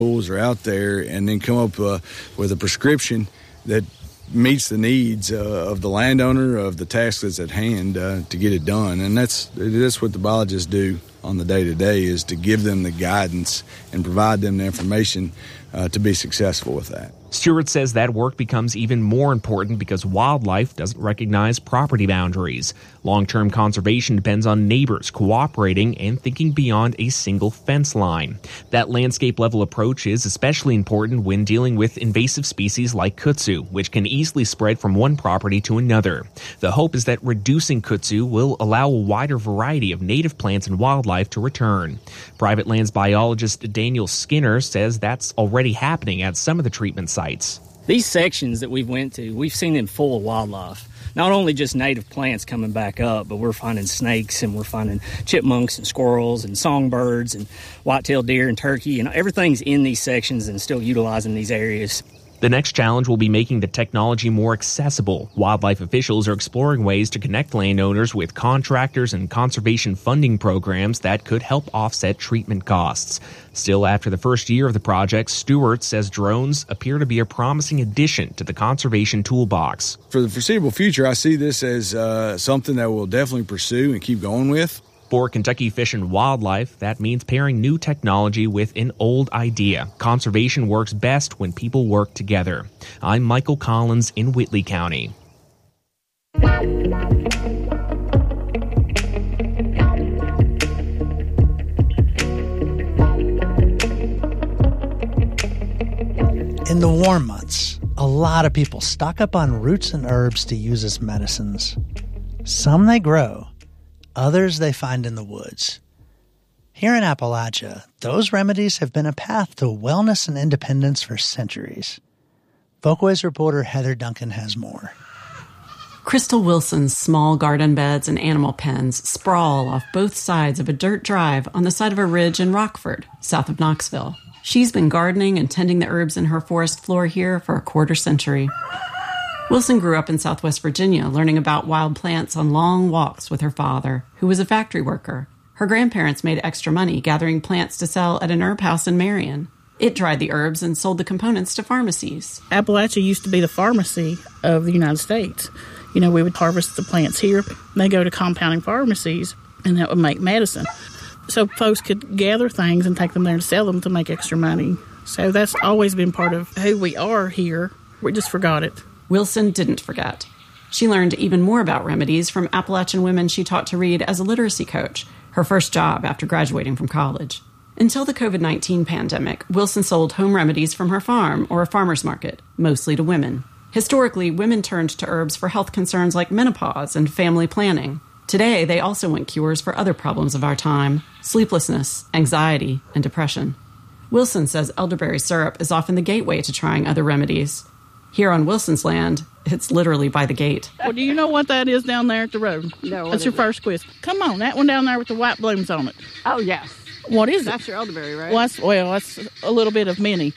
tools are out there and then come up with a prescription that meets the needs of the landowner, of the task that's at hand to get it done. And that's what the biologists do on the day-to-day, is to give them the guidance and provide them the information to be successful with that. Stewart says that work becomes even more important because wildlife doesn't recognize property boundaries. Long-term conservation depends on neighbors cooperating and thinking beyond a single fence line. That landscape-level approach is especially important when dealing with invasive species like kudzu, which can easily spread from one property to another. The hope is that reducing kudzu will allow a wider variety of native plants and wildlife to return. Private lands biologist Daniel Skinner says that's already happening at some of the treatment sites. These sections that we've went to, we've seen them full of wildlife. Not only just native plants coming back up, but we're finding snakes and we're finding chipmunks and squirrels and songbirds and white-tailed deer and turkey, and everything's in these sections and still utilizing these areas. The next challenge will be making the technology more accessible. Wildlife officials are exploring ways to connect landowners with contractors and conservation funding programs that could help offset treatment costs. Still, after the first year of the project, Stewart says drones appear to be a promising addition to the conservation toolbox. For the foreseeable future, I see this as something that we'll definitely pursue and keep going with. For Kentucky Fish and Wildlife, that means pairing new technology with an old idea. Conservation works best when people work together. I'm Michael Collins in Whitley County. In the warm months, a lot of people stock up on roots and herbs to use as medicines. Some they grow. Others they find in the woods. Here in Appalachia, those remedies have been a path to wellness and independence for centuries. Folkways reporter Heather Duncan has more. Crystal Wilson's small garden beds and animal pens sprawl off both sides of a dirt drive on the side of a ridge in Rockford, south of Knoxville. She's been gardening and tending the herbs in her forest floor here for a quarter-century. Wilson grew up in Southwest Virginia, learning about wild plants on long walks with her father, who was a factory worker. Her grandparents made extra money gathering plants to sell at an herb house in Marion. It dried the herbs and sold the components to pharmacies. Appalachia used to be the pharmacy of the United States. You know, we would harvest the plants here. They go to compounding pharmacies, and that would make medicine. So folks could gather things and take them there to sell them to make extra money. So that's always been part of who we are here. We just forgot it. Wilson didn't forget. She learned even more about remedies from Appalachian women she taught to read as a literacy coach, her first job after graduating from college. Until the COVID-19 pandemic, Wilson sold home remedies from her farm or a farmer's market, mostly to women. Historically, women turned to herbs for health concerns like menopause and family planning. Today, they also want cures for other problems of our time: sleeplessness, anxiety, and depression. Wilson says elderberry syrup is often the gateway to trying other remedies. Here on Wilson's land, it's literally by the gate. Well, do you know what that is down there at the road? No. That's your first quiz. Come on, that one down there with the white blooms on it. Oh, yes. What is it? That's your elderberry, right? Well, that's a little bit of many.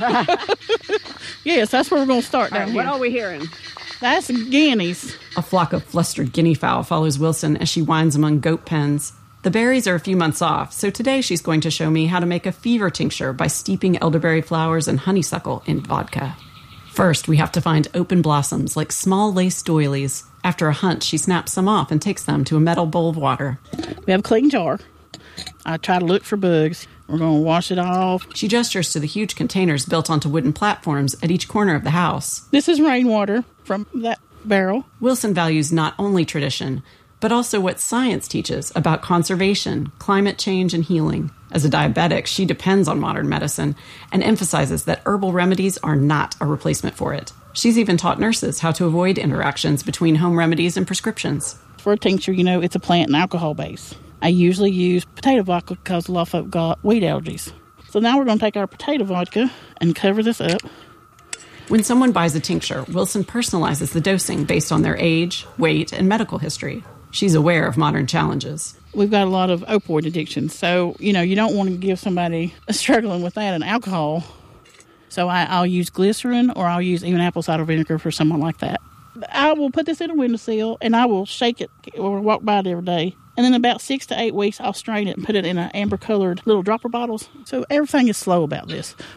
Yes, that's where we're going to start down here. What are we hearing? That's guineas. A flock of flustered guinea fowl follows Wilson as she winds among goat pens. The berries are a few months off, so today she's going to show me how to make a fever tincture by steeping elderberry flowers and honeysuckle in vodka. First, we have to find open blossoms like small lace doilies. After a hunt, she snaps some off and takes them to a metal bowl of water. We have a clean jar. I try to look for bugs. We're going to wash it off. She gestures to the huge containers built onto wooden platforms at each corner of the house. This is rainwater from that barrel. Wilson values not only tradition, but also what science teaches about conservation, climate change, and healing. As a diabetic, she depends on modern medicine and emphasizes that herbal remedies are not a replacement for it. She's even taught nurses how to avoid interactions between home remedies and prescriptions. For a tincture, it's a plant and alcohol base. I usually use potato vodka because a lot of folk got wheat allergies. So now we're going to take our potato vodka and cover this up. When someone buys a tincture, Wilson personalizes the dosing based on their age, weight, and medical history. She's aware of modern challenges. We've got a lot of opioid addiction, so, you don't want to give somebody struggling with that and alcohol. So I'll use glycerin, or I'll use even apple cider vinegar for someone like that. I will put this in a windowsill, and I will shake it or walk by it every day And then about 6 to 8 weeks, I'll strain it and put it in an amber-colored little dropper bottles. So everything is slow about this.